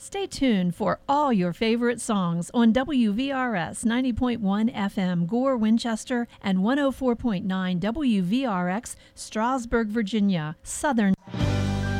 Stay tuned for all your favorite songs on WVRS 90.1 FM Gore, Winchester, and 104.9 WVRX, Strasburg, Virginia, Southern